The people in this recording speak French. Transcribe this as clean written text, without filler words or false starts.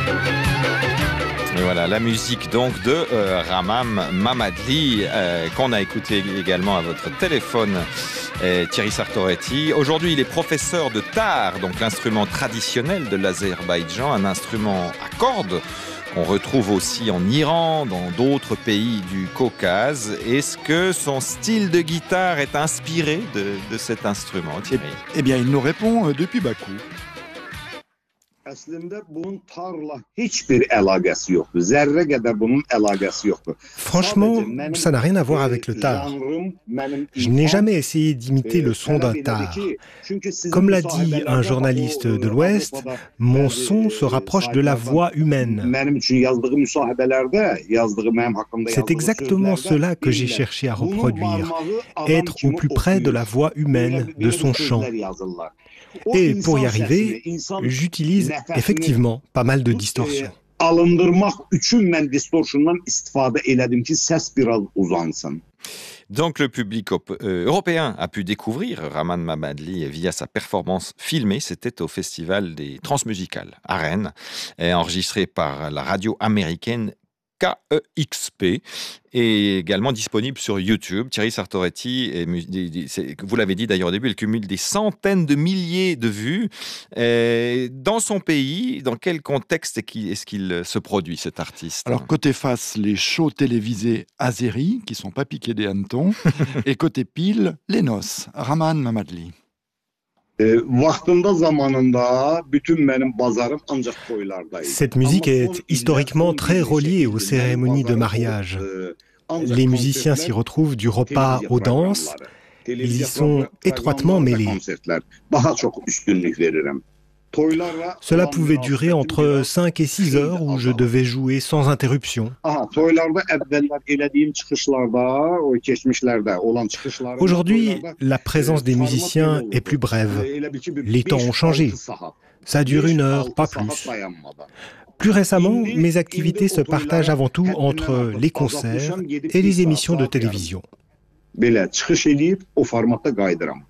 Et voilà, la musique donc de Ramman Mamadli, qu'on a écouté également à votre téléphone, Thierry Sartoretti. Aujourd'hui, il est professeur de tar, donc l'instrument traditionnel de l'Azerbaïdjan, un instrument à cordes qu'on retrouve aussi en Iran, dans d'autres pays du Caucase. Est-ce que son style de guitare est inspiré de cet instrument, Thierry ? Eh bien, il nous répond depuis Bakou. Franchement, ça n'a rien à voir avec le tar. Je n'ai jamais essayé d'imiter le son d'un tar. Comme l'a dit un journaliste de l'Ouest, mon son se rapproche de la voix humaine. C'est exactement cela que j'ai cherché à reproduire, être au plus près de la voix humaine, de son chant. Et pour y arriver, j'utilise effectivement pas mal de distorsions. Donc le public européen a pu découvrir Ramman Mamadli via sa performance filmée. C'était au Festival des Transmusicales à Rennes, enregistré par la radio américaine KEXP, et également disponible sur YouTube. Thierry Sartoretti, vous l'avez dit d'ailleurs au début, il cumule des centaines de milliers de vues. Dans son pays, dans quel contexte est-ce qu'il se produit, cet artiste ? Alors, côté face, les shows télévisés azéris, qui ne sont pas piqués des hannetons, et côté pile, les noces, Ramman Mamadli. Cette musique est historiquement très reliée aux cérémonies de mariage. Les musiciens s'y retrouvent du repas aux danses. Ils y sont étroitement mêlés. Cela pouvait durer entre 5 et 6 heures où je devais jouer sans interruption. Aujourd'hui, la présence des musiciens est plus brève. Les temps ont changé. Ça dure 1 heure, pas plus. Plus récemment, mes activités se partagent avant tout entre les concerts et les émissions de télévision.